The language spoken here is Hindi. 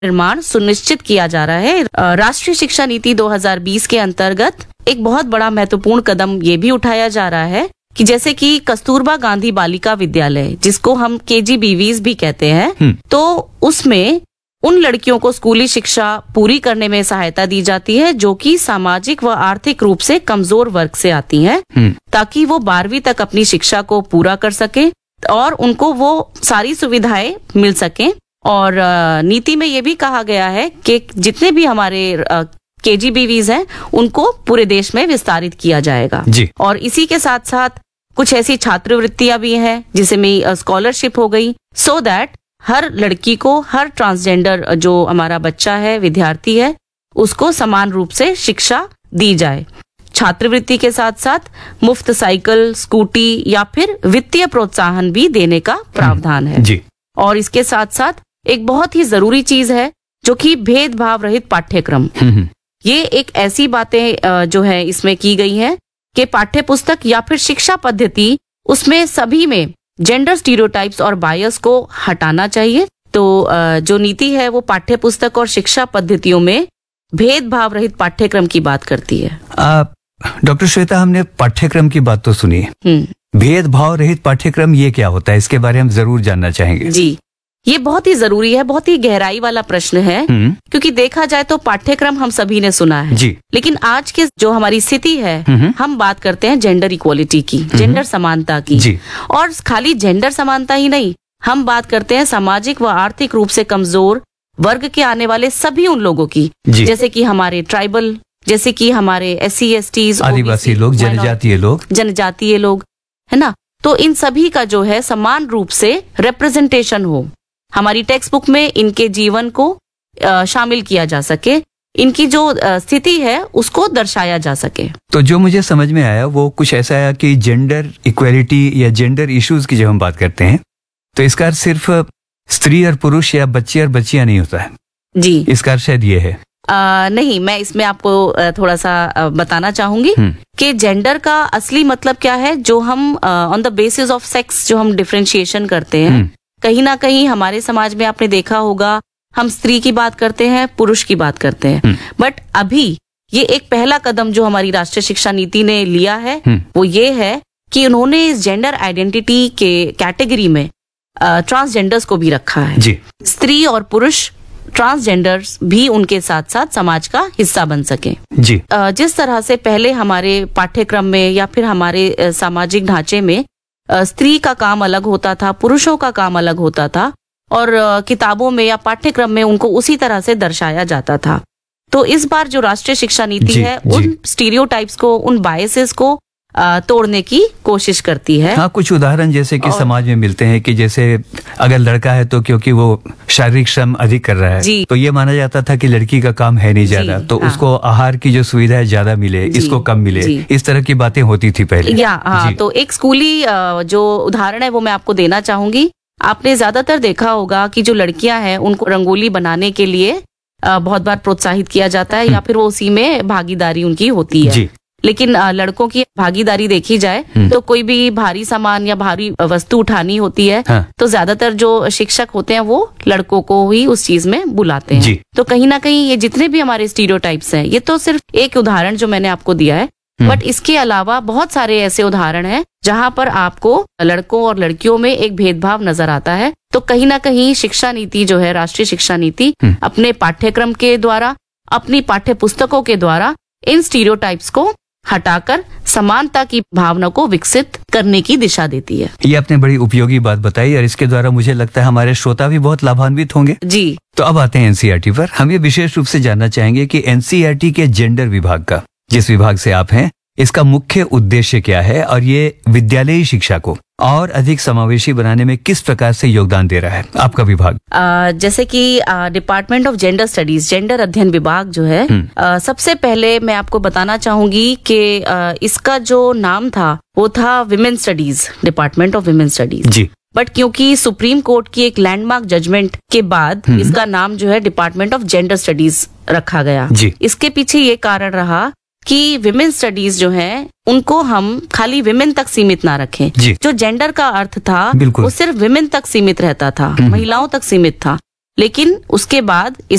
निर्माण सुनिश्चित किया जा रहा है। राष्ट्रीय शिक्षा नीति 2020 के अंतर्गत एक बहुत बड़ा महत्वपूर्ण कदम ये भी उठाया जा रहा है कि जैसे कि कस्तूरबा गांधी बालिका विद्यालय, जिसको हम KGBVs भी कहते हैं, तो उसमें उन लड़कियों को स्कूली शिक्षा पूरी करने में सहायता दी जाती है जो कि सामाजिक व आर्थिक रूप से कमजोर वर्ग से आती हैं, ताकि वो 12वीं तक अपनी शिक्षा को पूरा कर सके और उनको वो सारी सुविधाएं मिल सकें। और नीति में ये भी कहा गया है कि जितने भी हमारे KGBVs हैं उनको पूरे देश में विस्तारित किया जाएगा जी। और इसी के साथ साथ कुछ ऐसी छात्रवृत्तियां भी हैं जिसमें स्कॉलरशिप हो गई, सो दैट हर लड़की को, हर ट्रांसजेंडर जो हमारा बच्चा है, विद्यार्थी है, उसको समान रूप से शिक्षा दी जाए। छात्रवृत्ति के साथ साथ मुफ्त साइकिल, स्कूटी या फिर वित्तीय प्रोत्साहन भी देने का प्रावधान है जी। और इसके साथ साथ एक बहुत ही जरूरी चीज है जो कि भेदभाव रहित पाठ्यक्रम। ये एक ऐसी बातें जो है इसमें की गई हैं कि पाठ्य पुस्तक या फिर शिक्षा पद्धति, उसमें सभी में जेंडर स्टीरियोटाइप्स और बायस को हटाना चाहिए। तो जो नीति है वो पाठ्य पुस्तक और शिक्षा पद्धतियों में भेदभाव रहित पाठ्यक्रम की बात करती है। डॉक्टर श्वेता, हमने पाठ्यक्रम की बात तो सुनी, भेदभाव रहित पाठ्यक्रम ये क्या होता है, इसके बारे में हम जरूर जानना चाहेंगे। जी, ये बहुत ही जरूरी है, बहुत ही गहराई वाला प्रश्न है, क्योंकि देखा जाए तो पाठ्यक्रम हम सभी ने सुना है जी। लेकिन आज के जो हमारी स्थिति है, हम बात करते हैं जेंडर इक्वलिटी की, जेंडर समानता की जी। और खाली जेंडर समानता ही नहीं, हम बात करते हैं सामाजिक व आर्थिक रूप से कमजोर वर्ग के आने वाले सभी उन लोगों की, जैसे कि हमारे ट्राइबल, जैसे कि हमारे SC STs, आदिवासी लोग, जनजातीय लोग, है ना। तो इन सभी का जो है समान रूप से रिप्रेजेंटेशन हो, हमारी टेक्स्ट बुक में इनके जीवन को शामिल किया जा सके, इनकी जो स्थिति है उसको दर्शाया जा सके। तो जो मुझे समझ में आया वो कुछ ऐसा आया कि जेंडर इक्वेलिटी या जेंडर इश्यूज की जब हम बात करते हैं तो इसका अर्थ सिर्फ स्त्री और पुरुष या बच्चे और बच्चियां नहीं होता है जी। इसका अर्थ शायद ये है नहीं, मैं इसमें आपको थोड़ा सा बताना चाहूंगी कि जेंडर का असली मतलब क्या है। जो हम on the basis of sex जो हम डिफरेंशिएशन करते हैं, कहीं ना कहीं हमारे समाज में आपने देखा होगा हम स्त्री की बात करते हैं, पुरुष की बात करते हैं, बट अभी ये एक पहला कदम जो हमारी राष्ट्रीय शिक्षा नीति ने लिया है वो ये है कि उन्होंने इस जेंडर आइडेंटिटी के कैटेगरी में ट्रांसजेंडर्स को भी रखा है जी। स्त्री और पुरुष ट्रांसजेंडर्स भी उनके साथ साथ समाज का हिस्सा बन सके जी। जिस तरह से पहले हमारे पाठ्यक्रम में या फिर हमारे सामाजिक ढांचे में स्त्री का काम अलग होता था, पुरुषों का काम अलग होता था और किताबों में या पाठ्यक्रम में उनको उसी तरह से दर्शाया जाता था। तो इस बार जो राष्ट्रीय शिक्षा नीति है उन स्टीरियोटाइप्स को, उन बायसेस को तोड़ने की कोशिश करती है। हाँ, कुछ उदाहरण जैसे कि समाज में मिलते हैं कि जैसे अगर लड़का है तो क्योंकि वो शारीरिक श्रम अधिक कर रहा है तो ये माना जाता था कि लड़की का काम है नहीं ज्यादा, तो उसको आहार की जो सुविधा है ज्यादा मिले, इसको कम मिले, इस तरह की बातें होती थी पहले। हाँ, तो एक स्कूली जो उदाहरण है वो मैं आपको देना चाहूंगी। आपने ज्यादातर देखा होगा कि जो लड़कियां हैं उनको रंगोली बनाने के लिए बहुत बार प्रोत्साहित किया जाता है या फिर वो उसी में भागीदारी उनकी होती है। लेकिन लड़कों की भागीदारी देखी जाए तो कोई भी भारी सामान या भारी वस्तु उठानी होती है तो ज्यादातर जो शिक्षक होते हैं वो लड़कों को ही उस चीज में बुलाते हैं। तो कहीं ना कहीं ये जितने भी हमारे स्टीरियोटाइप्स हैं, ये तो सिर्फ एक उदाहरण जो मैंने आपको दिया है, बट इसके अलावा बहुत सारे ऐसे उदाहरण हैं जहाँ पर आपको लड़कों और लड़कियों में एक भेदभाव नजर आता है। तो कहीं ना कहीं शिक्षा नीति जो है, राष्ट्रीय शिक्षा नीति, अपने पाठ्यक्रम के द्वारा, अपनी पाठ्य पुस्तकों के द्वारा इन स्टीरियोटाइप्स को हटाकर समानता की भावना को विकसित करने की दिशा देती है। ये आपने बड़ी उपयोगी बात बताई और इसके द्वारा मुझे लगता है हमारे श्रोता भी बहुत लाभान्वित होंगे जी। तो अब आते हैं NCERT पर। हम ये विशेष रूप से जानना चाहेंगे कि NCERT के जेंडर विभाग का, जिस विभाग से आप हैं, इसका मुख्य उद्देश्य क्या है और ये विद्यालयी शिक्षा को और अधिक समावेशी बनाने में किस प्रकार से योगदान दे रहा है आपका विभाग? जैसे कि department of gender studies, gender अध्ययन विभाग जो है, सबसे पहले मैं आपको बताना चाहूंगी कि इसका जो नाम था वो था women studies, department of women studies ji. But क्योंकि सुप्रीम कोर्ट की एक लैंडमार्क जजमेंट के बाद इसका नाम जो है डिपार्टमेंट ऑफ जेंडर स्टडीज रखा गया जी। इसके पीछे ये कारण रहा कि विमेन स्टडीज जो है उनको हम खाली विमेन तक सीमित ना रखें। जो जेंडर का अर्थ था वो सिर्फ विमेन तक सीमित रहता था, महिलाओं तक सीमित था। लेकिन उसके बाद